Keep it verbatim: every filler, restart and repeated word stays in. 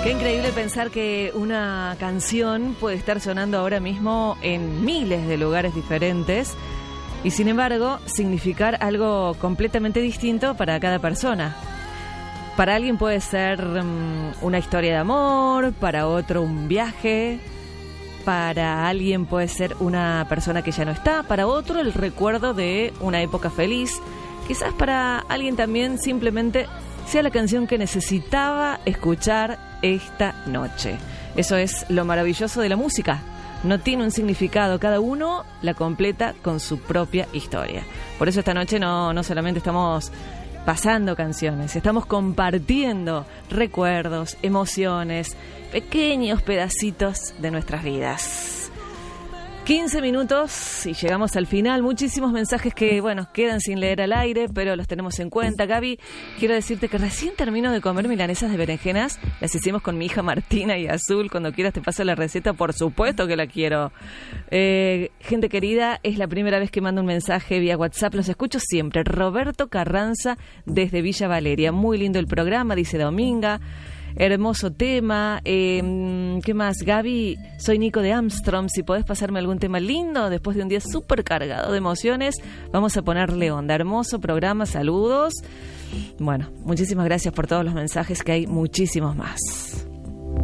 Qué increíble pensar que una canción puede estar sonando ahora mismo en miles de lugares diferentes y sin embargo significar algo completamente distinto para cada persona. Para alguien puede ser um, una historia de amor, para otro un viaje, para alguien puede ser una persona que ya no está, para otro el recuerdo de una época feliz, quizás para alguien también simplemente sea la canción que necesitaba escuchar esta noche. Eso es lo maravilloso de la música. No tiene un significado, cada uno la completa con su propia historia. Por eso esta noche no, no solamente estamos pasando canciones, estamos compartiendo recuerdos, emociones, pequeños pedacitos de nuestras vidas. quince minutos y llegamos al final. Muchísimos mensajes que, bueno, quedan sin leer al aire, pero los tenemos en cuenta. Gaby, quiero decirte que recién termino de comer milanesas de berenjenas. Las hicimos con mi hija Martina y Azul. Cuando quieras te paso la receta, por supuesto que la quiero. Eh, gente querida, es la primera vez que mando un mensaje vía WhatsApp. Los escucho siempre. Roberto Carranza desde Villa Valeria. Muy lindo el programa, dice Dominga. Hermoso tema. Eh, ¿Qué más? Gaby, soy Nico de Armstrong. Si podés pasarme algún tema lindo después de un día súper cargado de emociones, vamos a ponerle onda. Hermoso programa, saludos. Bueno, muchísimas gracias por todos los mensajes, que hay muchísimos más.